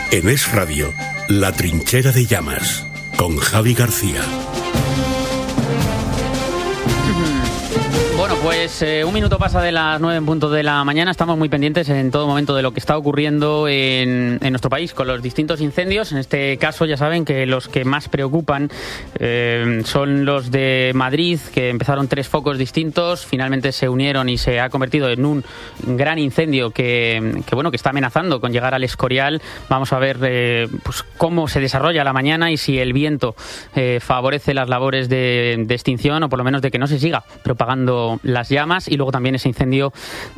En Es Radio, La Trinchera de Llamas, con Javi García. Bueno, pues un minuto pasa de las 9 en punto de la mañana. Estamos muy pendientes en todo momento de lo que está ocurriendo en nuestro país con los distintos incendios. En este caso ya saben que los que más preocupan son los de Madrid, que empezaron 3 focos distintos, finalmente se unieron y se ha convertido en un gran incendio que está amenazando con llegar al Escorial. Vamos a ver pues cómo se desarrolla la mañana y si el viento favorece las labores de extinción, o por lo menos de que no se siga propagando las llamas. Y luego también ese incendio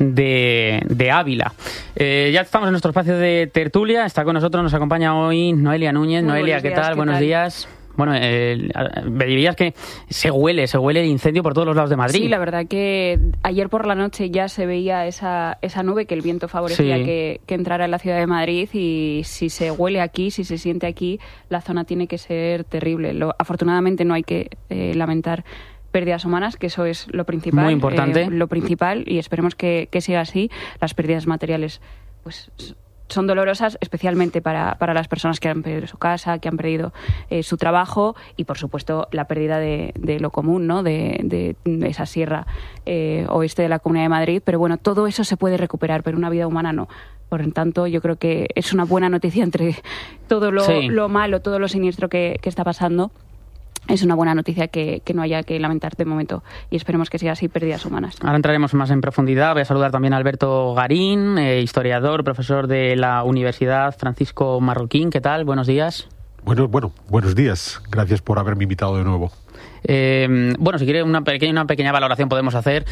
de Ávila. Ya estamos en nuestro espacio de tertulia. Está con nosotros, nos acompaña hoy Noelia Núñez. Muy Noelia, ¿qué tal? Buenos días. Bueno, me dirías que se huele el incendio por todos los lados de Madrid. Sí, la verdad que ayer por la noche ya se veía esa nube que el viento favorecía que entrara en la ciudad de Madrid, y si se huele aquí, si se siente aquí, la zona tiene que ser terrible. Afortunadamente no hay que lamentar pérdidas humanas, que eso es lo principal. Muy importante. Lo principal, y esperemos que siga así. Las pérdidas materiales pues son dolorosas, especialmente para las personas que han perdido su casa, que han perdido su trabajo, y por supuesto la pérdida de lo común, ¿no? de esa sierra oeste de la Comunidad de Madrid. Pero bueno, todo eso se puede recuperar, pero una vida humana no. Por lo tanto, yo creo que es una buena noticia entre todo lo malo, todo lo siniestro que está pasando. Es una buena noticia que no haya que lamentar de momento, y esperemos que siga así, pérdidas humanas. Ahora entraremos más en profundidad. Voy a saludar también a Alberto Garín, historiador, profesor de la Universidad Francisco Marroquín. ¿Qué tal? Buenos días. Bueno, buenos días. Gracias por haberme invitado de nuevo. Si quiere una pequeña valoración podemos hacer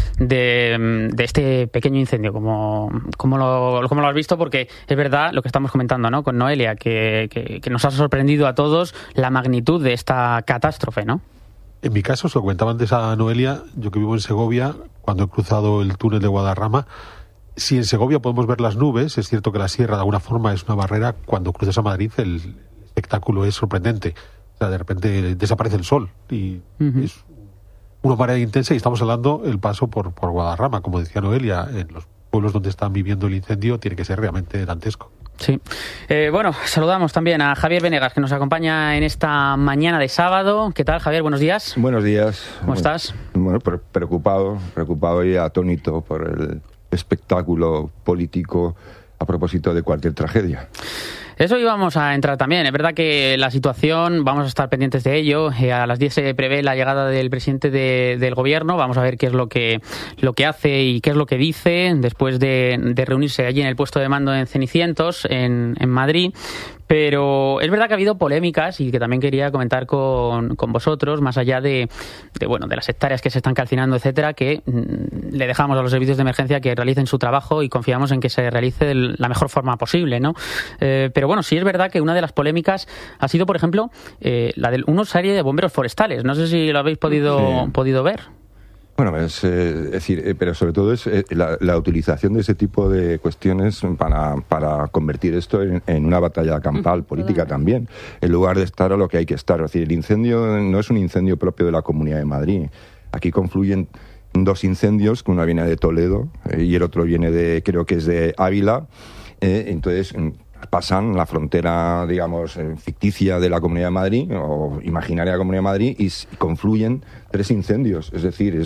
de este pequeño incendio, como lo has visto, porque es verdad lo que estamos comentando, ¿no? Con Noelia, que nos ha sorprendido a todos la magnitud de esta catástrofe, ¿no? En mi caso, se lo comentaba antes a Noelia, yo que vivo en Segovia, cuando he cruzado el túnel de Guadarrama, si en Segovia podemos ver las nubes, es cierto que la sierra de alguna forma es una barrera. Cuando cruzas a Madrid el espectáculo es sorprendente. O sea, de repente desaparece el sol y es una marea intensa, y estamos hablando el paso por Guadarrama, como decía Noelia, en los pueblos donde están viviendo el incendio tiene que ser realmente dantesco. Sí. Saludamos también a Javier Venegas, que nos acompaña en esta mañana de sábado. ¿Qué tal, Javier? Buenos días. Buenos días. ¿Cómo estás? Bueno, preocupado y atónito por el espectáculo político a propósito de cualquier tragedia. Eso íbamos a entrar también. Es verdad que la situación, vamos a estar pendientes de ello. A las 10 se prevé la llegada del presidente del gobierno. Vamos a ver qué es lo que hace y qué es lo que dice después de reunirse allí en el puesto de mando en Cenicientos, en Madrid. Pero es verdad que ha habido polémicas, y que también quería comentar con vosotros, más allá de las hectáreas que se están calcinando, etcétera, que le dejamos a los servicios de emergencia que realicen su trabajo y confiamos en que se realice de la mejor forma posible, ¿no? Pero bueno, sí es verdad que una de las polémicas ha sido, por ejemplo, la de una serie de bomberos forestales. No sé si lo habéis podido ver. Bueno, es decir, pero sobre todo es la utilización de ese tipo de cuestiones para convertir esto en una batalla campal política también, en lugar de estar a lo que hay que estar. Es decir, el incendio no es un incendio propio de la Comunidad de Madrid. Aquí confluyen 2 incendios, uno viene de Toledo y el otro viene creo que es de Ávila. Entonces pasan la frontera, digamos, ficticia de la Comunidad de Madrid, o imaginaria de la Comunidad de Madrid, y confluyen 3 incendios. Es decir,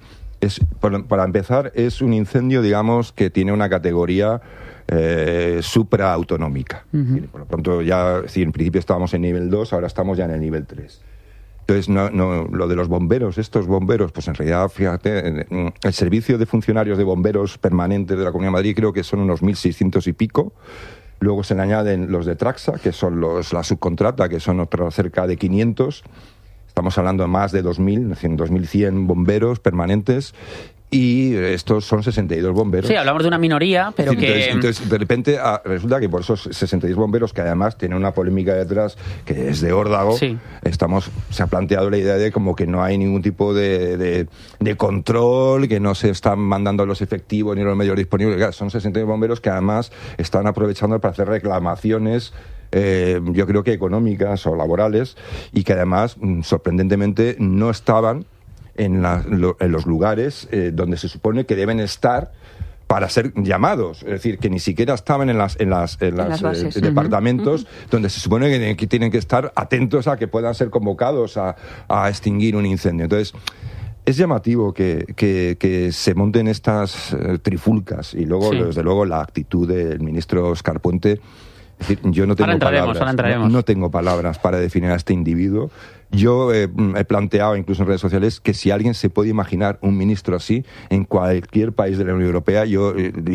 para empezar, es un incendio, digamos, que tiene una categoría supraautonómica. Por lo pronto, en principio estábamos en nivel 2, ahora estamos ya en el nivel 3. Entonces, lo de los bomberos, estos bomberos, pues en realidad, fíjate, el servicio de funcionarios de bomberos permanentes de la Comunidad de Madrid creo que son unos 1.600 y pico. Luego se le añaden los de Traxa, que son la subcontrata, que son cerca de 500. Estamos hablando de más de 2.000, 2.100 bomberos permanentes. Y estos son 62 bomberos. Sí, hablamos de una minoría, pero entonces, de repente, resulta que por esos 62 bomberos, que además tienen una polémica detrás que es de órdago, se ha planteado la idea de como que no hay ningún tipo de control, que no se están mandando los efectivos ni los medios disponibles. Claro, son 62 bomberos que además están aprovechando para hacer reclamaciones, yo creo que económicas o laborales, y que además, sorprendentemente, no estaban en los lugares donde se supone que deben estar para ser llamados, es decir, que ni siquiera estaban en las bases. departamentos donde se supone que tienen que estar atentos a que puedan ser convocados a extinguir un incendio. Entonces, es llamativo que se monten estas trifulcas y luego, desde luego, la actitud del ministro Óscar Puente. Es decir, yo no tengo no tengo palabras para definir a este individuo. Yo he planteado, incluso en redes sociales, que si alguien se puede imaginar un ministro así en cualquier país de la Unión Europea, yo